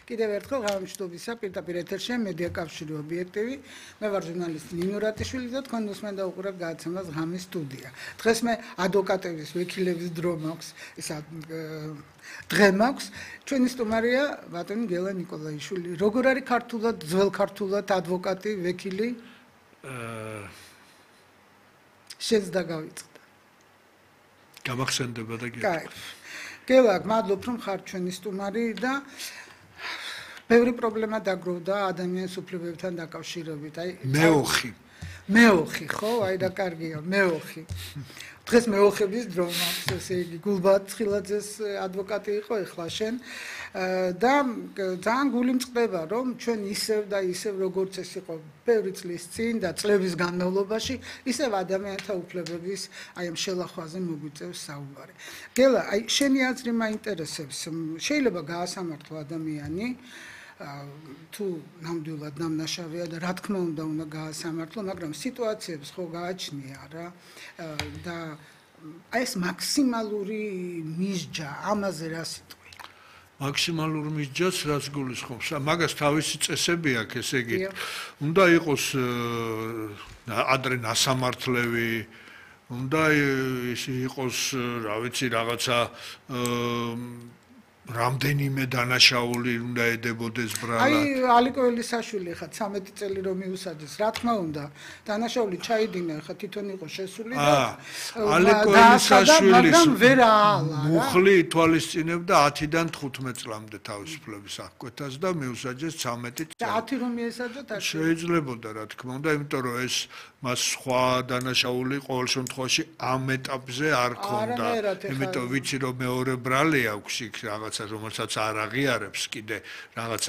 კიდევ ერთხელ გამომშვიდობისა პირდაპირ ეთერში მედია კავშირი ობიექტივი. მე ვარ ჟურნალისტი ნინო რატიშვილი და თქვენ უსმენთ და უყურებთ გადაცემას ღამის სტუდია. დღეს მე ადვოკატების, ვექილების დრო მაქვს, დღე მაქვს. ჩვენი სტუმარია ბატონი გელა ნიკოლაიშვილი. როგორ არის ქართულად, ძველ ქართულად ადვოკატი, ვექილი? შენც დაგავიწყდა. გამახსენდება და კაი. გელა, მადლობ რომ ხარ ჩვენი სტუმარი და ბევრი პრობლემა დაგროვდა ადამიანის უფლებებთან დაკავშირებით. აი მეოხი, ხო? აი და კარგია, მეოხი. დღეს მეოხების დრო მაქვს, ესე იგი გულბად ცხილაძეს ადვოკატი იყო ეხლა შენ და ძალიან გული მწყდება რომ ჩვენ ისევ და ისევ როგორც ეს იყო ბევრი წლის წინ და წლების განმავლობაში ისევ ადამიანთა უფლებების აი ამ შელახვაზე მოგვიწევს საუბარი. გელა, აი შენი აზრი მაინტერესებს. შეიძლება გაასამართლო ადამიანი თუ ნამდვილად ნამნაშავეა და რა თქმა უნდა გაასამართლო, მაგრამ სიტუაციებს ხო გააჩნია რა და აი ეს მაქსიმალური მისჯა, ამაზე რა სიტყვი? მაქსიმალური მისჯაც რაც გულისხმობს. მაგას თავისი წესები აქვს, ესე იგი, უნდა იყოს ადრე ნასამართლევი, უნდა იყოს, რა ვიცი, რაღაცა რამდენიმე დანაშაული უნდა ედებოდეს ბრალად. აი ალიკო ელისაშვილი ხა 13 წელი რომ მიუსაჯეს, რა თქმა უნდა, დანაშაული ჩაიდინა, ხა თვითონ იყო შესული და ალიკო ელისაშვილის ვერ აალა. მუხლი ითვალისწინებდა 10-დან 15 წლამდე თავისუფლების აღკვეთას და მიუსაჯეს 13 წელი. 10 რომ მიესაჯა შეიძლებოდა, რა თქმა უნდა, იმიტომ რომ ეს მას სხვა დანაშაული ყოველ შემთხვევაში ამ ეტაპზე არ ქონდა. იმიტომ ვიცი რომ მეორე ბრალი აქვს იქ რაღაც რომელსაც არ აღიარებს კიდე რაღაც